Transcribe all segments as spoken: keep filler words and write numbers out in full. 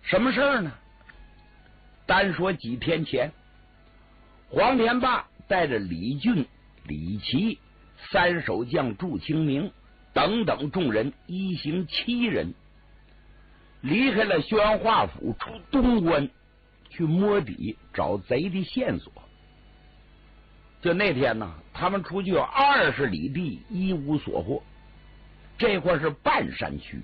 什么事儿呢？单说几天前，黄天霸带着李俊、李琦、三守将祝清明等等众人一行七人，离开了宣化府，出东关去摸底找贼的线索。就那天呢，他们出去有二十里地，一无所获。这块是半山区，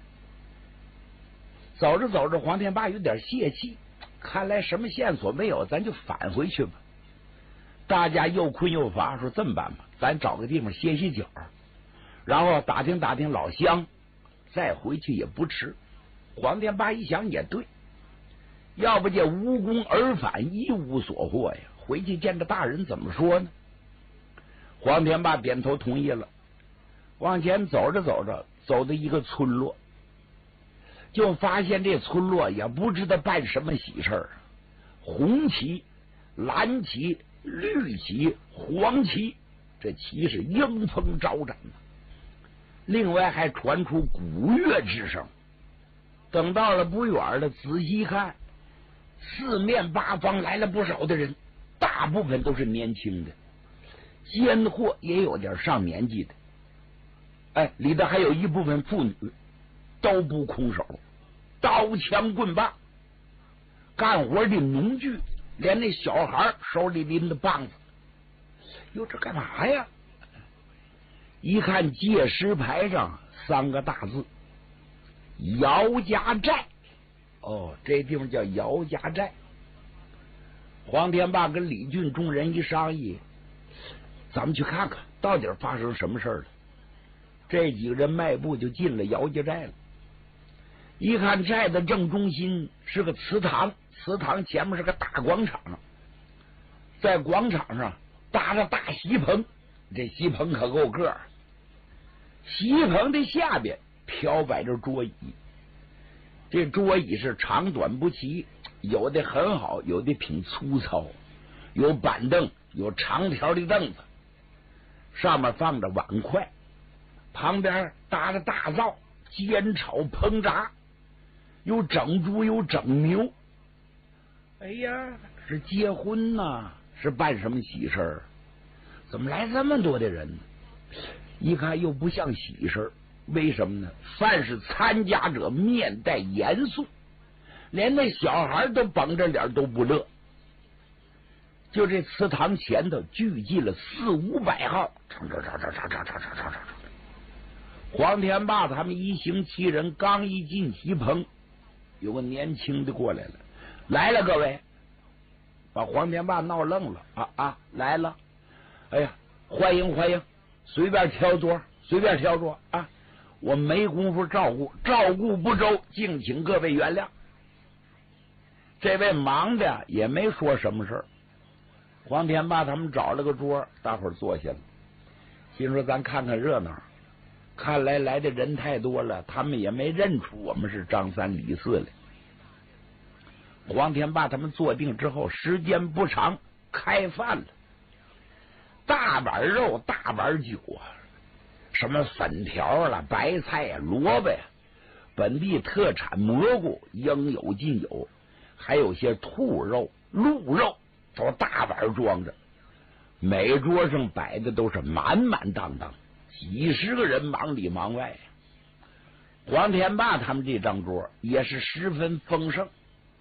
走着走着，黄天霸有点泄气，看来什么线索没有，咱就返回去吧。大家又困又乏，说这么办吧，咱找个地方歇歇脚，然后打听打听老乡，再回去也不迟。黄天霸一想也对，要不这无功而返，一无所获呀，回去见着大人怎么说呢？黄天霸点头同意了。往前走着走着，走到一个村落，就发现这村落也不知道办什么喜事儿，红旗、蓝旗、绿旗、黄旗，这旗是迎风招展的。另外还传出鼓乐之声。等到了不远了，仔细看，四面八方来了不少的人，大部分都是年轻的，奸货也有点上年纪的。哎，里头还有一部分妇女，都不空手，刀枪棍棒，干活的农具，连那小孩手里拎着棒子。哟，这干嘛呀？一看界石牌上三个大字姚家寨。哦，这地方叫姚家寨。黄天霸跟李俊众人一商议，咱们去看看到底发生什么事了。这几个人迈步就进了姚家寨了。一看寨的正中心是个祠堂，祠堂前面是个大广场，在广场上搭着大席棚，这席棚可够个儿。席棚的下边飘摆着桌椅，这桌椅是长短不齐，有的很好，有的挺粗糙，有板凳，有长条的凳子，上面放着碗筷，旁边搭着大灶，煎炒烹炸，有整猪有整牛。哎呀，是结婚呐、啊，是办什么喜事儿？怎么来这么多的人呢？一看又不像喜事儿，为什么呢？凡是参加者面带严肃，连那小孩都绷着脸都不乐。就这祠堂前头聚集了四五百号，唱唱唱唱唱唱唱唱唱唱。黄天霸他们一行七人刚一进席棚，有个年轻的过来了，来了各位，把黄天霸闹愣了啊啊，来了！哎呀，欢迎欢迎，随便挑桌，随便挑桌啊！我没工夫照顾，照顾不周，敬请各位原谅。这位忙的也没说什么事儿。黄天霸他们找了个桌，大伙儿坐下了，心说咱看看热闹。看来来的人太多了，他们也没认出我们是张三李四来。黄天霸他们坐定之后，时间不长，开饭了。大碗肉，大碗酒啊，什么粉条了、白菜呀、萝卜呀，本地特产蘑菇应有尽有，还有些兔肉、鹿肉，都大碗装着。每桌上摆的都是满满当当，几十个人忙里忙外。黄天霸他们这张桌也是十分丰盛。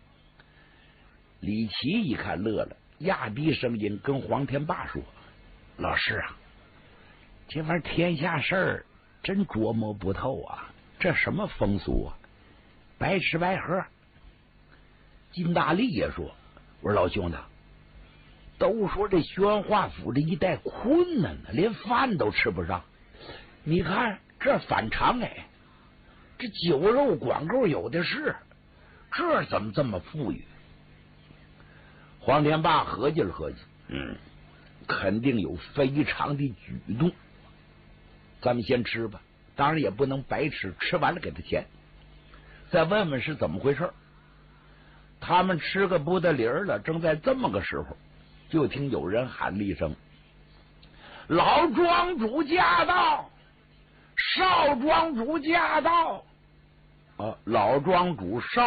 李琦一看乐了，压低声音跟黄天霸说：“老师啊，这玩意儿天下事儿真琢磨不透啊，这什么风俗啊，白吃白喝。”金大力也说：“我说老兄弟，都说这宣化府这一带困难呢，连饭都吃不上。你看这反常哎，这酒肉管够有的是，这怎么这么富裕？”黄天霸合计了合计，嗯，肯定有非常的举动。咱们先吃吧，当然也不能白吃，吃完了给他钱，再问问是怎么回事。他们吃个不得理儿了，正在这么个时候，就听有人喊了一声：“老庄主驾到！少庄主驾到！”啊，老庄主少